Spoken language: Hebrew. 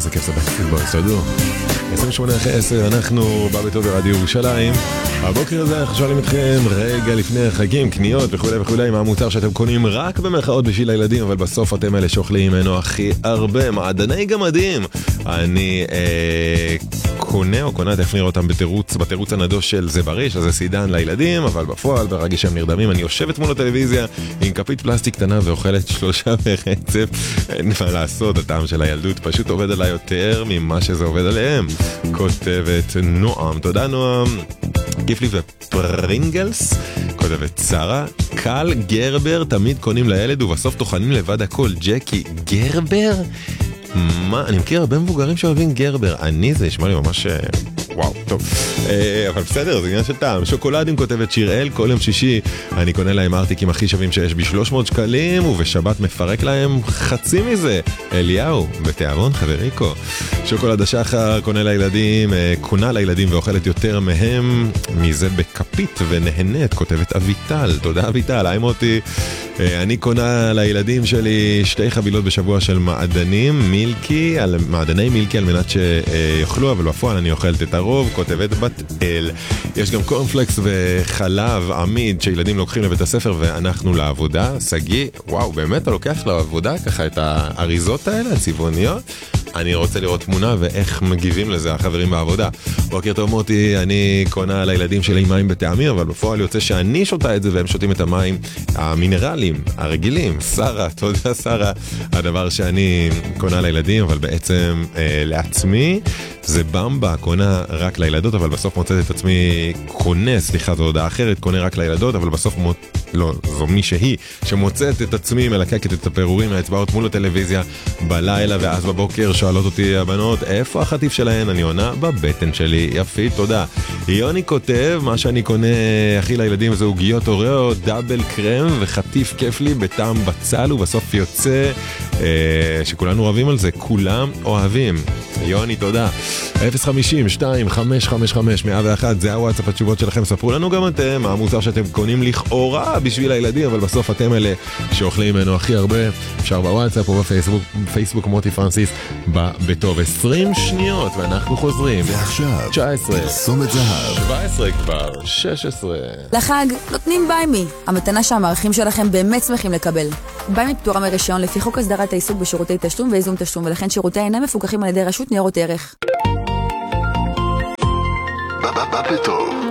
זה כיף סבבה, בואו הסתדרו 28:10, אנחנו בא בטוב ברדיו ירושלים. הבוקר הזה אנחנו שואלים אתכם רגע לפני החגים, קניות וכולי, מה המוצר שאתם קונים רק במרכאות בשביל הילדים, אבל בסוף אתם אלה שאוכלים ממנו הכי הרבה, מעדני גמדים. אני קונה או קונה, תכף נראה אותם בתירוץ הנדוש של זה בריש, אז זה סידן לילדים, אבל בפועל, ברגע שהם נרדמים, אני יושבת מול הטלוויזיה עם כפית פלסטיק קטנה ואוכלת 3 ברצף. אין מה לעשות, הטעם של הילדות פשוט עובד עליי יותר ממה שזה עובד עליהם. כותבת נועם, תודה נועם. כיף לי ופרינגלס, כותבת שרה, קל גרבר, תמיד קונים לילד ובסוף תוכנים לבד הכל. ג'קי, גרבר? מה? אני מכיר הרבה מבוגרים שאוהבים גרבר. אני זה נשמע לי ממש וואו, טוב. אבל בסדר, זה עניין של טעם. שוקולדים, כותבת שיראל, כל יום שישי אני קונה להם ארטיקים הכי שווים שיש ב300 שקלים, ובשבת מפרק להם חצי מזה. אליהו, בתיאבון חבריקו. שוקולד השחר, קונה לילדים ואוכלת יותר מהם מזה בכפית ונהנית, כותבת אביטל. תודה אביטל, היי מוטי. אני קונה לילדים שלי 2 חבילות בשבוע של מעדני מילקי על מנת שיאכלו, אבל בפועל אני אוכלת את הרוב, כותבת בת אל. יש גם קורנפלקס וחלב עמיד שילדים לוקחים לבית הספר ואנחנו לעבודה. סגי, וואו, באמת אתה לוקח לעבודה ככה את האריזות האלה, הצבעוניות? אני רוצה לראות תמונה ואיך מגיבים לזה החברים בעבודה. בוקר טוב מוטי, אני קונה לילדים שלי מים בטעמיר, אבל בפועל יוצא שאני שותה את זה והם שותים את המים המינרליים, הרגילים. שרה, תודה שרה. הדבר שאני קונה לילדים, אבל בעצם לעצמי, זה במבה, קונה רק לילדות, אבל בסוף מוצאת את עצמי זו הודעה אחרת, קונה רק לילדות, אבל בסוף לא, זו מי שהיא, שמוצאת את עצמי מלקקת את הפירורים מהאצבעות מול הטלוויזיה בלילה, ואז בבוקר שואלות אותי הבנות, איפה החטיף שלהן? אני עונה, בבטן שלי. יפי, תודה. יוני כותב, מה שאני קונה הכי לילדים זה עוגיות אוריו, דאבל קרם וחטיף כיף לי בטעם בצל, ובסוף יוצא שכולנו אוהבים על זה, כולם אוהבים. יוני, תודה. 050-2555-101, זה הוואטסאפ התשובות שלכם. ספרו לנו גם אתם, מה המוצר שאתם קונים לכאורה בשביל הילדים, אבל בסוף אתם אלה שאוכלים ממנו הכי הרבה. אפשר בוואטסאפ או בפייסבוק מוטי פרנסיס בטוב. 20 שניות ואנחנו חוזרים. ועכשיו 19 פרסומת זהב, 17 כבר 16. לחג נותנים ביימי, המתנה שהמערכים שלכם באמת שמחים לקבל. ביימי פטורה מרישיון לפי חוק הסדרת העיסוק בשירותי תשלום וייזום תשלום, ולכן שירותיה אינם מפוקחים על ידי רשות ניירות ערך. בטוב